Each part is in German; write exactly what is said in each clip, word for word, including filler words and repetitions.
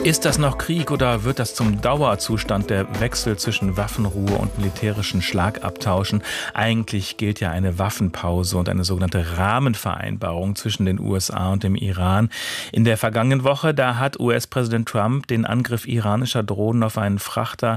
Ist das noch Krieg oder wird das zum Dauerzustand, der Wechsel zwischen Waffenruhe und militärischen Schlagabtauschen? Eigentlich gilt ja eine Waffenpause und eine sogenannte Rahmenvereinbarung zwischen den U S A und dem Iran. In der vergangenen Woche, da hat U S-Präsident Trump den Angriff iranischer Drohnen auf einen Frachter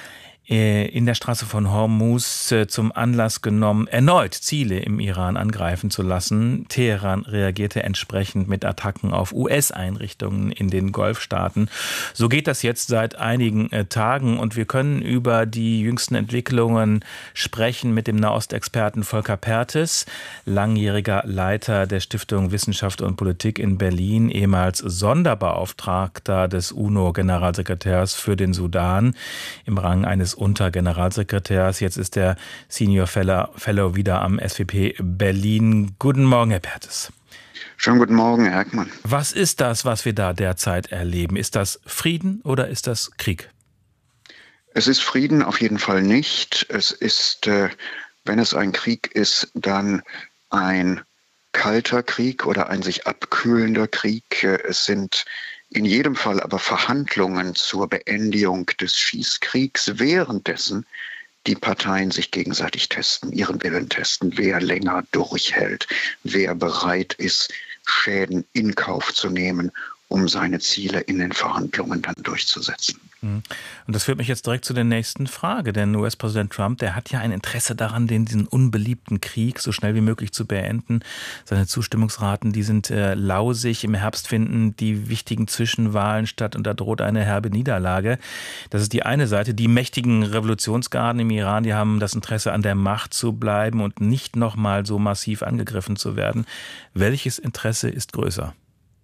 in der Straße von Hormuz zum Anlass genommen, erneut Ziele im Iran angreifen zu lassen. Teheran reagierte entsprechend mit Attacken auf U S-Einrichtungen in den Golfstaaten. So geht das jetzt seit einigen äh, Tagen und wir können über die jüngsten Entwicklungen sprechen mit dem Nahostexperten Volker Perthes, langjähriger Leiter der Stiftung Wissenschaft und Politik in Berlin, ehemals Sonderbeauftragter des UNO-Generalsekretärs für den Sudan im Rang eines Untergeneralsekretärs. Jetzt ist der Senior Fellow wieder am S W P Berlin. Guten Morgen, Herr Perthes. Schönen guten Morgen, Herr Erkmann. Was ist das, was wir da derzeit erleben? Ist das Frieden oder ist das Krieg? Es ist Frieden auf jeden Fall nicht. Es ist, äh, wenn es ein Krieg ist, dann ein kalter Krieg oder ein sich abkühlender Krieg. Es sind in jedem Fall aber Verhandlungen zur Beendigung des Schießkriegs, währenddessen die Parteien sich gegenseitig testen, ihren Willen testen, wer länger durchhält, wer bereit ist, Schäden in Kauf zu nehmen, um seine Ziele in den Verhandlungen dann durchzusetzen. Und das führt mich jetzt direkt zu der nächsten Frage, denn U S-Präsident Trump, der hat ja ein Interesse daran, den, diesen unbeliebten Krieg so schnell wie möglich zu beenden. Seine Zustimmungsraten, die sind äh, lausig. Im Herbst finden die wichtigen Zwischenwahlen statt und da droht eine herbe Niederlage. Das ist die eine Seite. Die mächtigen Revolutionsgarden im Iran, die haben das Interesse, an der Macht zu bleiben und nicht nochmal so massiv angegriffen zu werden. Welches Interesse ist größer?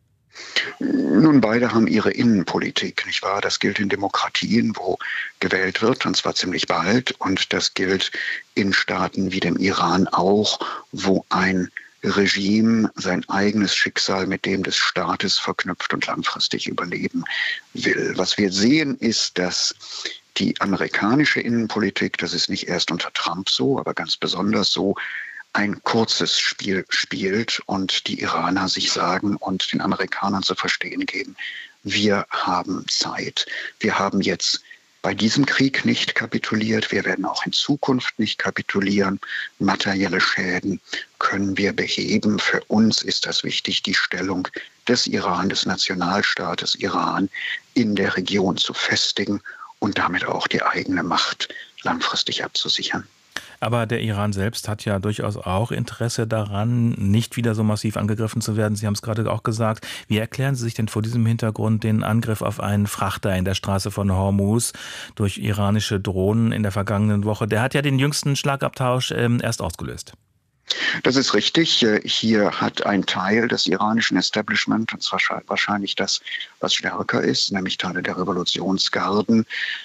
Nun, beide haben ihre Innenpolitik, nicht wahr? Das gilt in Demokratien, wo gewählt wird, und zwar ziemlich bald. Und das gilt in Staaten wie dem Iran auch, wo ein Regime sein eigenes Schicksal mit dem des Staates verknüpft und langfristig überleben will. Was wir sehen, ist, dass die amerikanische Innenpolitik, das ist nicht erst unter Trump so, aber ganz besonders so, ein kurzes Spiel spielt und die Iraner sich sagen und den Amerikanern zu verstehen geben, wir haben Zeit. Wir haben jetzt bei diesem Krieg nicht kapituliert. Wir werden auch in Zukunft nicht kapitulieren. Materielle Schäden können wir beheben. Für uns ist das wichtig, die Stellung des Iran, des Nationalstaates Iran in der Region zu festigen und damit auch die eigene Macht langfristig abzusichern. Aber der Iran selbst hat ja durchaus auch Interesse daran, nicht wieder so massiv angegriffen zu werden. Sie haben es gerade auch gesagt. Wie erklären Sie sich denn vor diesem Hintergrund den Angriff auf einen Frachter in der Straße von Hormuz durch iranische Drohnen in der vergangenen Woche? Der hat ja den jüngsten Schlagabtausch ähm, erst ausgelöst. Das ist richtig. Hier hat ein Teil des iranischen Establishment, und zwar wahrscheinlich das, was stärker ist, nämlich Teile der Revolutionsgarden,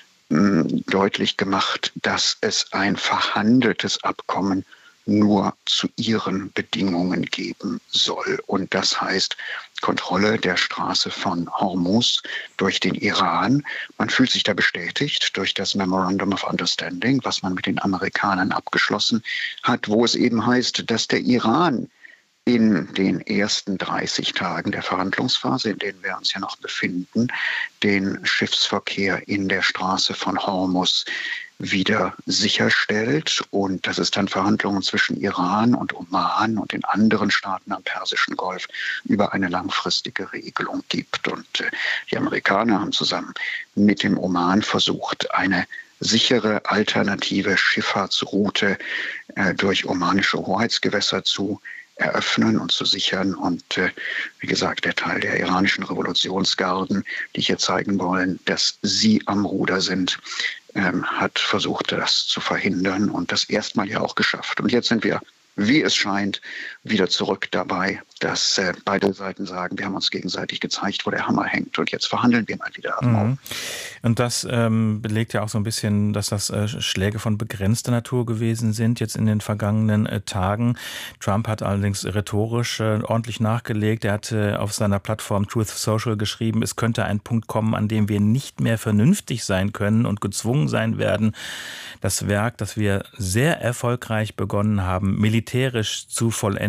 deutlich gemacht, dass es ein verhandeltes Abkommen nur zu ihren Bedingungen geben soll. Und das heißt Kontrolle der Straße von Hormuz durch den Iran. Man fühlt sich da bestätigt durch das Memorandum of Understanding, was man mit den Amerikanern abgeschlossen hat, wo es eben heißt, dass der Iran in den ersten dreißig Tagen der Verhandlungsphase, in denen wir uns ja noch befinden, den Schiffsverkehr in der Straße von Hormuz wieder sicherstellt und dass es dann Verhandlungen zwischen Iran und Oman und den anderen Staaten am Persischen Golf über eine langfristige Regelung gibt. Und äh, die Amerikaner haben zusammen mit dem Oman versucht, eine sichere alternative Schifffahrtsroute äh, durch omanische Hoheitsgewässer zu eröffnen und zu sichern. Und äh, wie gesagt, der Teil der iranischen Revolutionsgarden, die hier zeigen wollen, dass sie am Ruder sind, ähm, hat versucht, das zu verhindern und das erstmal ja auch geschafft. Und jetzt sind wir, wie es scheint, wieder zurück dabei, dass äh, beide Seiten sagen, wir haben uns gegenseitig gezeigt, wo der Hammer hängt und jetzt verhandeln wir mal wieder. Mhm. Und das ähm, belegt ja auch so ein bisschen, dass das äh, Schläge von begrenzter Natur gewesen sind jetzt in den vergangenen äh, Tagen. Trump hat allerdings rhetorisch äh, ordentlich nachgelegt. Er hat äh, auf seiner Plattform Truth Social geschrieben, es könnte ein Punkt kommen, an dem wir nicht mehr vernünftig sein können und gezwungen sein werden, das Werk, das wir sehr erfolgreich begonnen haben, militärisch zu vollenden,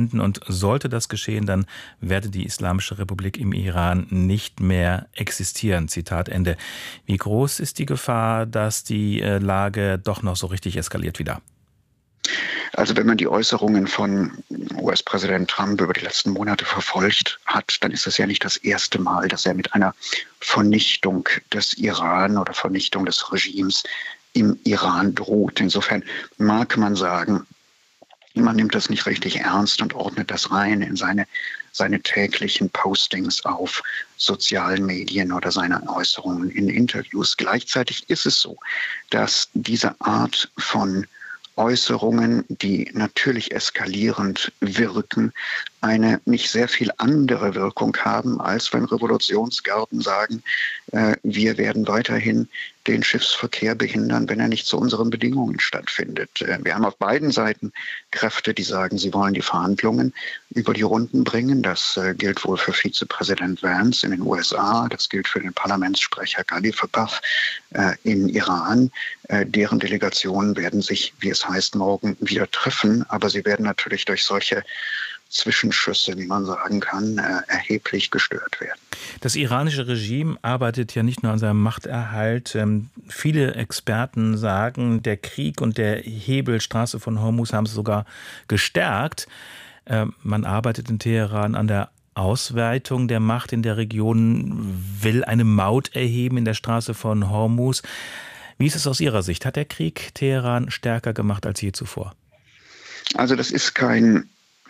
enden. Und sollte das geschehen, dann werde die Islamische Republik im Iran nicht mehr existieren. Zitat Ende. Wie groß ist die Gefahr, dass die Lage doch noch so richtig eskaliert wieder? Also wenn man die Äußerungen von U S-Präsident Trump über die letzten Monate verfolgt hat, dann ist das ja nicht das erste Mal, dass er mit einer Vernichtung des Iran oder Vernichtung des Regimes im Iran droht. Insofern mag man sagen, man nimmt das nicht richtig ernst und ordnet das rein in seine, seine täglichen Postings auf sozialen Medien oder seine Äußerungen in Interviews. Gleichzeitig ist es so, dass diese Art von Äußerungen, die natürlich eskalierend wirken, eine nicht sehr viel andere Wirkung haben, als wenn Revolutionsgarden sagen, äh, wir werden weiterhin den Schiffsverkehr behindern, wenn er nicht zu unseren Bedingungen stattfindet. Äh, wir haben auf beiden Seiten Kräfte, die sagen, sie wollen die Verhandlungen über die Runden bringen. Das äh, gilt wohl für Vizepräsident Vance in den U S A, das gilt für den Parlamentssprecher Ghalibaf äh, im Iran. Äh, deren Delegationen werden sich, wie es heißt, morgen wieder treffen, aber sie werden natürlich durch solche Zwischenschüsse, wie man sagen kann, äh, erheblich gestört werden. Das iranische Regime arbeitet ja nicht nur an seinem Machterhalt. Ähm, viele Experten sagen, der Krieg und der Hebelstraße von Hormuz haben es sogar gestärkt. Ähm, man arbeitet in Teheran an der Ausweitung der Macht in der Region, will eine Maut erheben in der Straße von Hormuz. Wie ist es aus Ihrer Sicht? Hat der Krieg Teheran stärker gemacht als je zuvor? Also das ist kein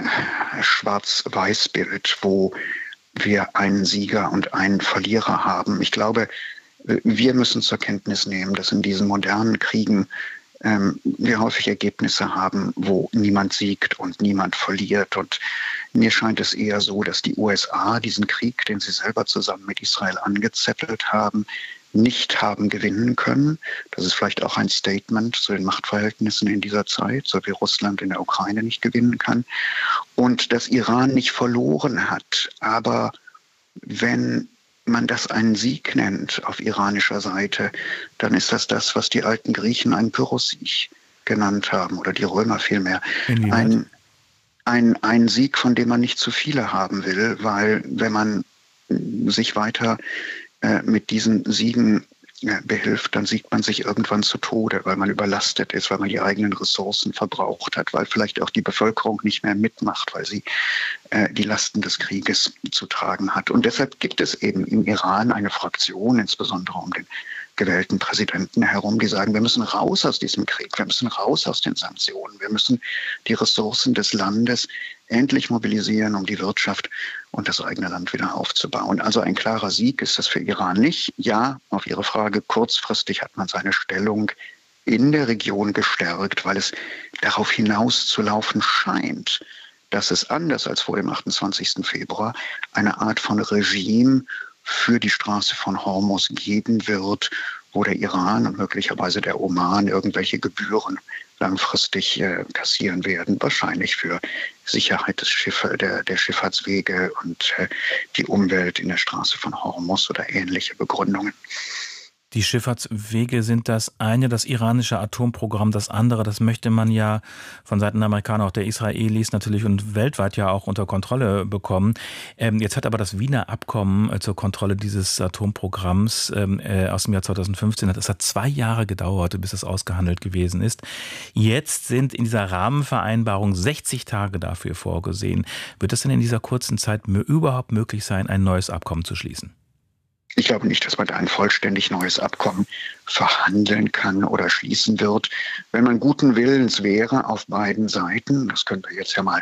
Schwarz-Weiß-Bild, wo wir einen Sieger und einen Verlierer haben. Ich glaube, wir müssen zur Kenntnis nehmen, dass in diesen modernen Kriegen ähm, wir häufig Ergebnisse haben, wo niemand siegt und niemand verliert. Und mir scheint es eher so, dass die U S A diesen Krieg, den sie selber zusammen mit Israel angezettelt haben, nicht haben gewinnen können. Das ist vielleicht auch ein Statement zu den Machtverhältnissen in dieser Zeit, so wie Russland in der Ukraine nicht gewinnen kann. Und dass Iran nicht verloren hat. Aber wenn man das einen Sieg nennt auf iranischer Seite, dann ist das das, was die alten Griechen einen Pyrrhussieg genannt haben, oder die Römer vielmehr. Ein, ein, ein Sieg, von dem man nicht zu viele haben will, weil wenn man sich weiter mit diesen Siegen behilft, dann siegt man sich irgendwann zu Tode, weil man überlastet ist, weil man die eigenen Ressourcen verbraucht hat, weil vielleicht auch die Bevölkerung nicht mehr mitmacht, weil sie äh, die Lasten des Krieges zu tragen hat. Und deshalb gibt es eben im Iran eine Fraktion, insbesondere um den gewählten Präsidenten herum, die sagen, wir müssen raus aus diesem Krieg, wir müssen raus aus den Sanktionen, wir müssen die Ressourcen des Landes endlich mobilisieren, um die Wirtschaft und das eigene Land wieder aufzubauen. Also ein klarer Sieg ist das für Iran nicht. Ja, auf Ihre Frage, kurzfristig hat man seine Stellung in der Region gestärkt, weil es darauf hinauszulaufen scheint, dass es anders als vor dem achtundzwanzigsten Februar eine Art von Regime für die Straße von Hormuz geben wird, wo der Iran und möglicherweise der Oman irgendwelche Gebühren langfristig äh, kassieren werden, wahrscheinlich für Sicherheit des Schiffe, der, der Schifffahrtswege und äh, die Umwelt in der Straße von Hormuz oder ähnliche Begründungen. Die Schifffahrtswege sind das eine, das iranische Atomprogramm das andere. Das möchte man ja von Seiten der Amerikaner, auch der Israelis natürlich und weltweit ja auch unter Kontrolle bekommen. Ähm, jetzt hat aber das Wiener Abkommen äh, zur Kontrolle dieses Atomprogramms ähm, äh, aus dem Jahr zweitausendfünfzehn, das hat zwei Jahre gedauert, bis es ausgehandelt gewesen ist. Jetzt sind in dieser Rahmenvereinbarung sechzig Tage dafür vorgesehen. Wird es denn in dieser kurzen Zeit überhaupt möglich sein, ein neues Abkommen zu schließen? Ich glaube nicht, dass man da ein vollständig neues Abkommen verhandeln kann oder schließen wird. Wenn man guten Willens wäre auf beiden Seiten, das können wir jetzt ja mal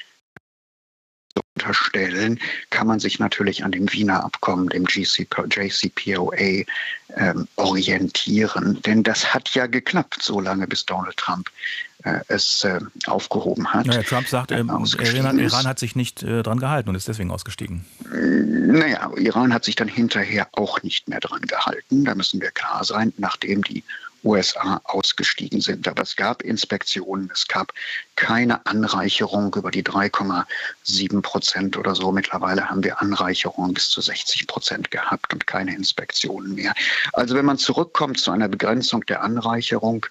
unterstellen, kann man sich natürlich an dem Wiener Abkommen, dem J C P O A, ähm, orientieren. Denn das hat ja geklappt, solange bis Donald Trump äh, es äh, aufgehoben hat. Naja, Trump sagt, äh, Iran, Iran hat sich nicht äh, dran gehalten und ist deswegen ausgestiegen. Naja, Iran hat sich dann hinterher auch nicht mehr dran gehalten. Da müssen wir klar sein, nachdem die U S A ausgestiegen sind. Aber es gab Inspektionen, es gab keine Anreicherung über die drei Komma sieben Prozent oder so. Mittlerweile haben wir Anreicherungen bis zu sechzig Prozent gehabt und keine Inspektionen mehr. Also wenn man zurückkommt zu einer Begrenzung der Anreicherung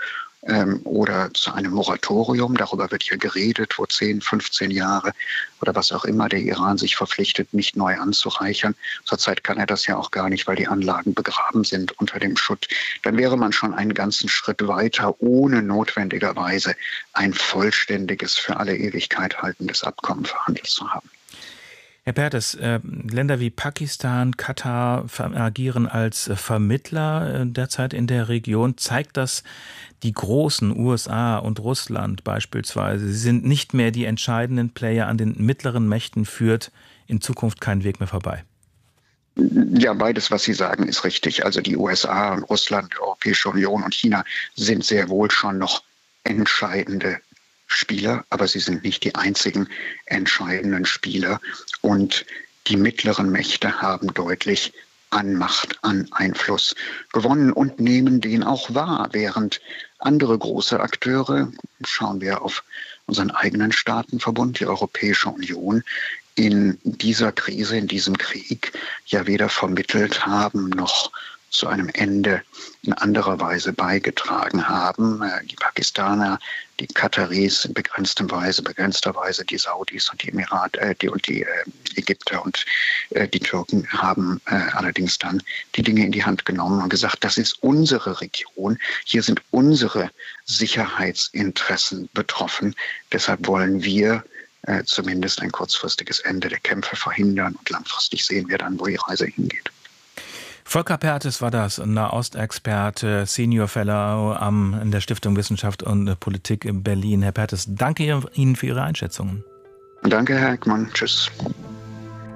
ähm, oder zu einem Moratorium. Darüber wird hier geredet, wo zehn, fünfzehn Jahre oder was auch immer der Iran sich verpflichtet, nicht neu anzureichern. Zurzeit kann er das ja auch gar nicht, weil die Anlagen begraben sind unter dem Schutt. Dann wäre man schon einen ganzen Schritt weiter, ohne notwendigerweise ein vollständiges, für alle Ewigkeit haltendes Abkommen verhandelt zu haben. Herr Perthes, äh, Länder wie Pakistan, Katar agieren als äh, Vermittler äh, derzeit in der Region. Zeigt das, die großen U S A und Russland beispielsweise, sie sind nicht mehr die entscheidenden Player, an den mittleren Mächten führt in Zukunft kein Weg mehr vorbei? Ja, beides, was Sie sagen, ist richtig. Also die U S A, Russland, die Europäische Union und China sind sehr wohl schon noch entscheidende Spieler, aber sie sind nicht die einzigen entscheidenden Spieler. Und die mittleren Mächte haben deutlich an Macht, an Einfluss gewonnen und nehmen den auch wahr, während andere große Akteure, schauen wir auf unseren eigenen Staatenverbund, die Europäische Union, in dieser Krise, in diesem Krieg ja weder vermittelt haben noch zu einem Ende in anderer Weise beigetragen haben. Die Pakistaner, die Kataris in begrenzter Weise, begrenzter Weise, die Saudis und die Emirate, äh, die und die äh, Ägypter und äh, die Türken haben äh, allerdings dann die Dinge in die Hand genommen und gesagt, das ist unsere Region, hier sind unsere Sicherheitsinteressen betroffen. Deshalb wollen wir äh, zumindest ein kurzfristiges Ende der Kämpfe verhindern und langfristig sehen wir dann, wo die Reise hingeht. Volker Perthes war das, Nahostexperte, Senior Fellow am, in der Stiftung Wissenschaft und Politik in Berlin. Herr Perthes, danke Ihnen für Ihre Einschätzungen. Danke, Herr Eckmann. Tschüss.